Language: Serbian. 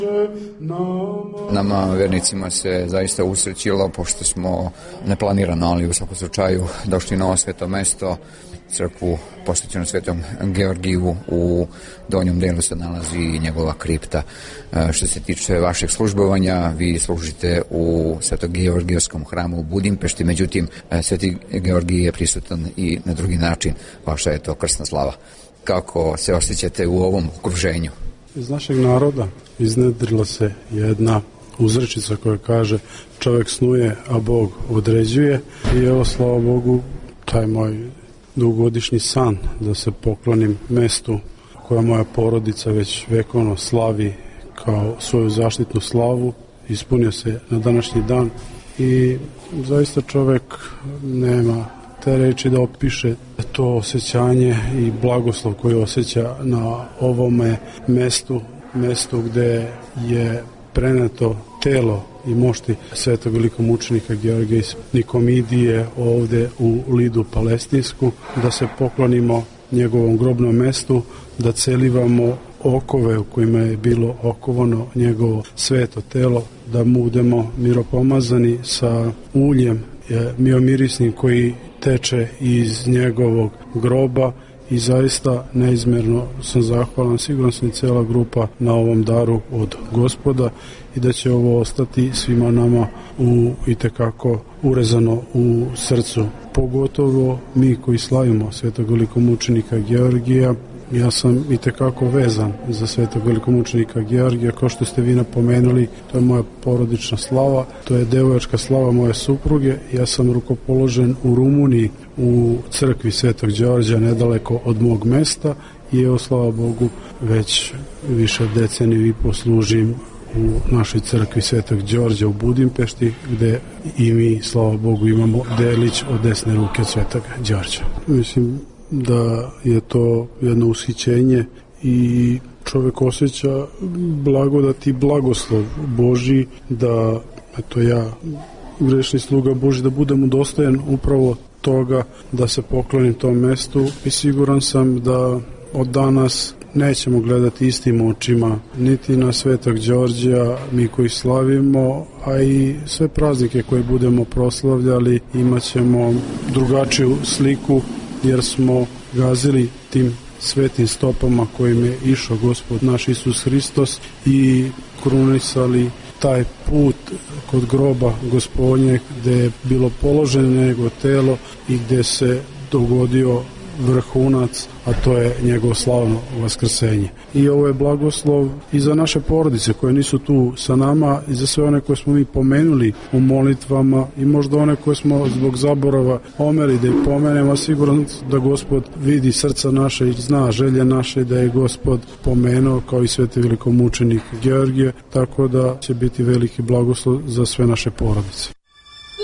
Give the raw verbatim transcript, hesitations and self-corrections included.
Nama vernicima se zaista usrećilo, pošto smo neplanirano, ali u svakom slučaju došli na ovo sveto mesto, crkvu posvećenu Svetom Georgiju. U donjem delu se nalazi njegova kripta. Što se tiče vašeg službovanja, vi služite u Sveto-Georgijevskom hramu u Budimpešti, međutim Sveti Georgij je prisutan i na drugi način. Vaša je to krsna slava. Kako se osjećate u ovom okruženju? Iz našeg naroda iznedrila se jedna uzrečica koja kaže čovjek snuje, a Bog određuje, i evo, slava Bogu, taj moj dugogodišnji san da se poklonim mestu koja moja porodica već vekovno slavi kao svoju zaštitnu slavu ispunio se na današnji dan i zaista čovjek nema te reči da opiše to osjećanje i blagoslov koji osjeća na ovome mestu, mestu gde je preneto telo i mošti svetog velikomučenika Georgija iz Nikomidije ovde u Lidu Palestinsku, da se poklonimo njegovom grobnom mestu, da celivamo okove u kojima je bilo okovano njegovo sveto telo, da mu budemo miropomazani sa uljem miomirisnim koji teče iz njegovog groba i zaista neizmerno sam zahvalan, siguran sam i cela grupa, na ovom daru od Gospoda i da će ovo ostati svima nama u itekako urezano u srcu. Pogotovo mi koji slavimo svetog velikomučenika Georgija. Ja sam itekako vezan za svetog velikomučenika Georgija, kao što ste vi napomenuli, to je moja porodična slava, to je devojačka slava moje supruge. Ja sam rukopoložen u Rumuniji u crkvi Svetog Đorđa nedaleko od mog mesta i evo, slava Bogu, već više deceniju i poslužim u našoj crkvi Svetog Đorđa u Budimpešti, gde i mi, slava Bogu, imamo delić od desne ruke od Svetog Đorđa. Mislim da je to jedno ushićenje i čovjek osjeća blagodat i blagoslov Božji, da eto ja, grešni sluga Božji, da budem udostojan upravo toga da se poklonim tom mestu i siguran sam da od danas nećemo gledati istim očima niti na Svetog Đorđa, mi koji slavimo, a i sve praznike koje budemo proslavljali imat ćemo drugačiju sliku, jer smo gazili tim svetim stopama kojim je išao Gospod naš Isus Hristos i krunisali taj put kod groba Gospodnjeg gde je bilo položeno njegovo telo i gde se dogodio vrhunac, a to je njegovo slavno vaskrsenje. I ovo je blagoslov i za naše porodice koje nisu tu sa nama i za sve one koje smo mi pomenuli u molitvama i možda one koje smo zbog zaborava omeli da ih pomenemo, a siguran da Gospod vidi srca naše i zna želje naše, da je Gospod pomenuo kao i sveti velikomučenik Georgije, tako da će biti veliki blagoslov za sve naše porodice.